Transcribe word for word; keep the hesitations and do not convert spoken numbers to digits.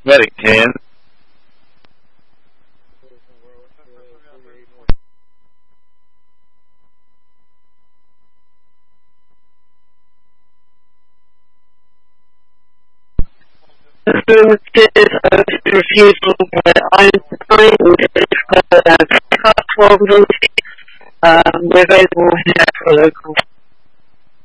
Medic ten. This is a refusal by Einstein, which is called a pickup problem. Um, we're available here for local